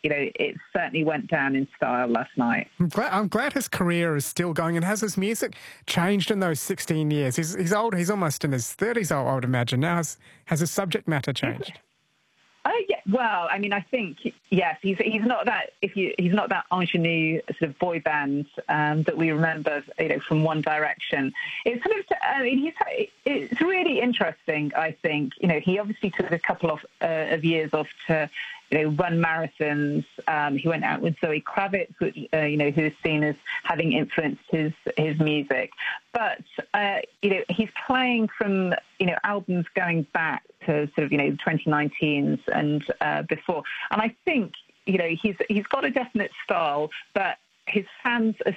it certainly went down in style last night. I'm glad his career is still going. And has his music changed in those 16 years? He's old. He's almost in his 30s, I would imagine. Now, has his subject matter changed? Yeah. Well, I mean, I think yes. He's not that he's not that ingenue sort of boy band that we remember, from One Direction. It's sort of, it's really interesting. I think he obviously took a couple of years off to run marathons. He went out with Zoe Kravitz, which, who is seen as having influenced his music. But he's playing from albums going back to sort of 2019s and before. And I think he's got a definite style, but his fans are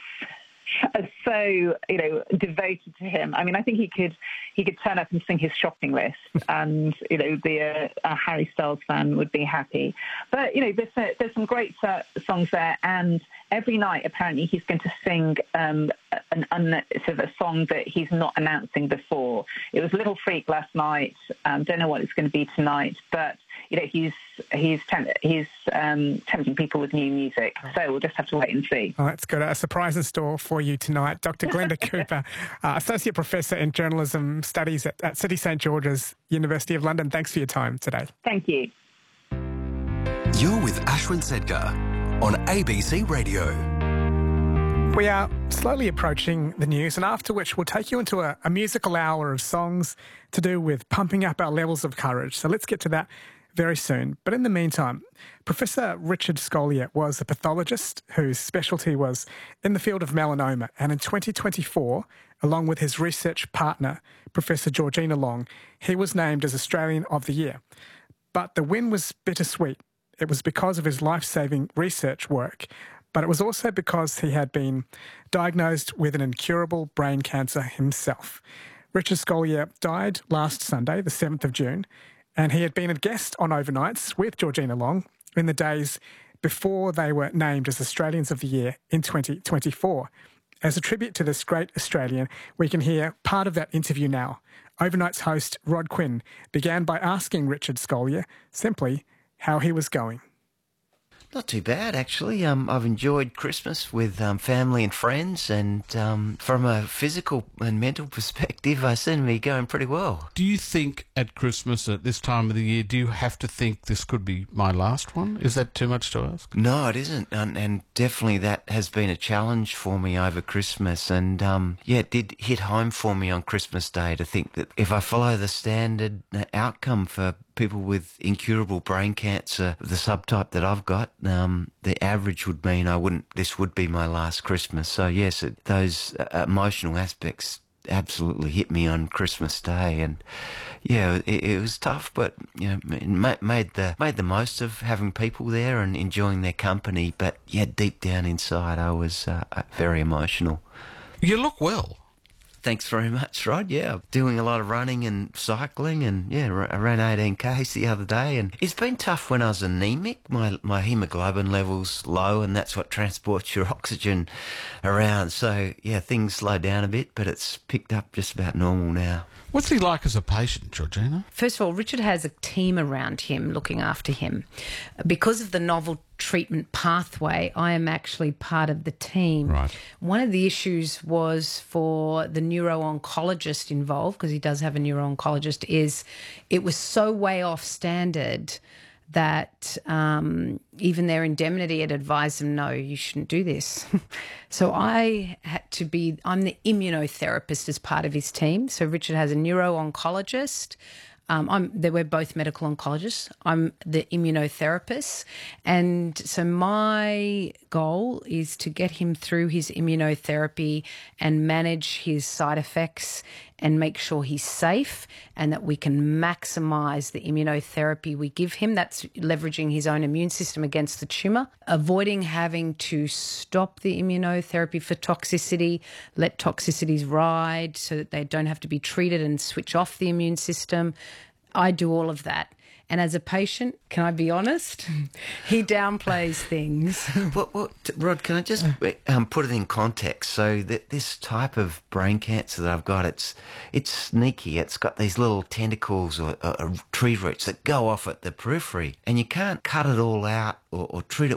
so devoted to him. I mean, I think he could turn up and sing his shopping list, and the Harry Styles fan would be happy. But there's some great songs there, and every night apparently he's going to sing sort of a song that he's not announcing before. It was Little Freak last night. Don't know what it's going to be tonight, but he's tempting people with new music. So we'll just have to wait and see. Oh, that's good. A surprise in store for you tonight. Dr. Glenda Cooper, Associate Professor in Journalism Studies at City St George's, University of London. Thanks for your time today. Thank you. You're with Ashwin Sedgar on ABC Radio. We are slowly approaching the news, and after which we'll take you into a musical hour of songs to do with pumping up our levels of courage. So let's get to that very soon. But in the meantime, Professor Richard Scolyer was a pathologist whose specialty was in the field of melanoma. And in 2024, along with his research partner, Professor Georgina Long, he was named as Australian of the Year. But the win was bittersweet. It was because of his life-saving research work, but it was also because he had been diagnosed with an incurable brain cancer himself. Richard Scolyer died last Sunday, the 7th of June, and he had been a guest on Overnights with Georgina Long in the days before they were named as Australians of the Year in 2024. As a tribute to this great Australian, we can hear part of that interview now. Overnights host Rod Quinn began by asking Richard Scolyer simply how he was going. Not too bad, actually. I've enjoyed Christmas with family and friends, and from a physical and mental perspective, I seem to be going pretty well. Do you think at Christmas, at this time of the year, do you have to think this could be my last one? Is that too much to ask? No, it isn't, and definitely that has been a challenge for me over Christmas, and it did hit home for me on Christmas Day to think that if I follow the standard outcome for people with incurable brain cancer, the subtype that I've got, the average would mean this would be my last Christmas. So yes, those emotional aspects absolutely hit me on Christmas Day, and it was tough, but made the most of having people there and enjoying their company. But deep down inside, I was very emotional. You look well. Thanks very much, Rod. Yeah, doing a lot of running and cycling, and I ran 18 Ks the other day. And it's been tough when I was anemic. My hemoglobin level's low, and that's what transports your oxygen around. So things slowed down a bit, but it's picked up just about normal now. What's he like as a patient, Georgina? First of all, Richard has a team around him looking after him. Because of the novel treatment pathway, I am actually part of the team. Right. One of the issues was for the neuro-oncologist involved, because he does have a neuro-oncologist, is it was so way off standard that even their indemnity had advised them, no, you shouldn't do this. So I'm the immunotherapist as part of his team. So Richard has a neuro-oncologist. We're both medical oncologists. I'm the immunotherapist. And so my goal is to get him through his immunotherapy and manage his side effects and make sure he's safe and that we can maximise the immunotherapy we give him. That's leveraging his own immune system against the tumour, avoiding having to stop the immunotherapy for toxicity, let toxicities ride so that they don't have to be treated and switch off the immune system. I do all of that. And as a patient, can I be honest? He downplays things. Well, Rod, can I just put it in context? So this type of brain cancer that I've got, it's sneaky. It's got these little tentacles or tree roots that go off at the periphery, and you can't cut it all out or treat it